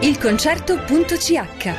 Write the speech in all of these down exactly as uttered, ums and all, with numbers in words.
il concerto punto c h.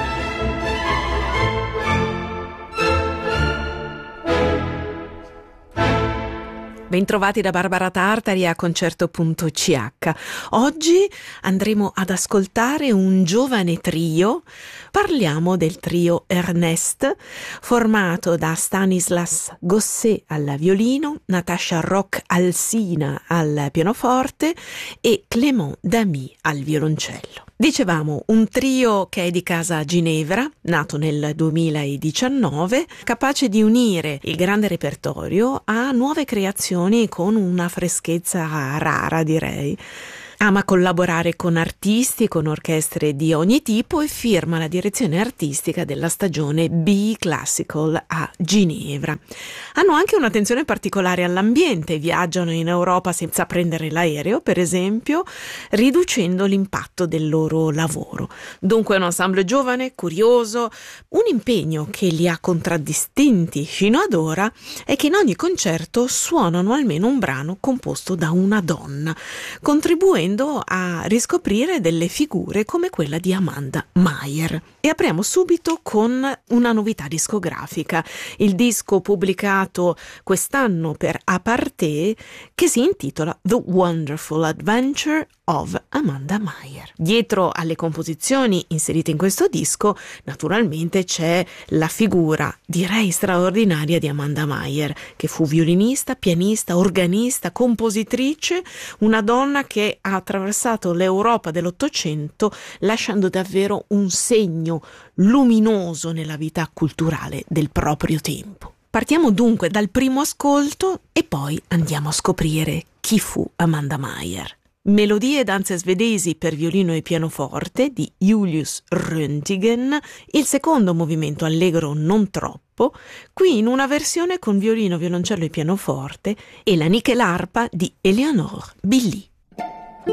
Bentrovati da Barbara Tartari a concerto punto c h. Oggi andremo ad ascoltare un giovane trio. Parliamo del trio Ernest, formato da Stanislas Gosset al violino, Natasha Roch-Alsina al pianoforte e Clément Damy al violoncello. Dicevamo, un trio che è di casa a Ginevra, nato nel duemiladiciannove, capace di unire il grande repertorio a nuove creazioni con una freschezza rara, direi. Ama collaborare con artisti, con orchestre di ogni tipo e firma la direzione artistica della stagione B Classical a Ginevra. Hanno anche un'attenzione particolare all'ambiente, viaggiano in Europa senza prendere l'aereo, per esempio, riducendo l'impatto del loro lavoro. Dunque è un ensemble giovane, curioso, un impegno che li ha contraddistinti fino ad ora è che in ogni concerto suonano almeno un brano composto da una donna, contribuendo a riscoprire delle figure come quella di Amanda Meyer. E apriamo subito con una novità discografica, il disco pubblicato quest'anno per Aparté che si intitola The Wonderful Adventure of Amanda Meyer. Dietro alle composizioni inserite in questo disco naturalmente c'è la figura, direi straordinaria, di Amanda Meyer, che fu violinista, pianista, organista, compositrice, una donna che ha attraversato l'Europa dell'Ottocento lasciando davvero un segno luminoso nella vita culturale del proprio tempo. Partiamo dunque dal primo ascolto e poi andiamo a scoprire chi fu Amanda Meyer. Melodie e danze svedesi per violino e pianoforte di Julius Röntgen, il secondo movimento allegro non troppo, qui in una versione con violino, violoncello e pianoforte, e la nickelarpa di Eleanor Billy.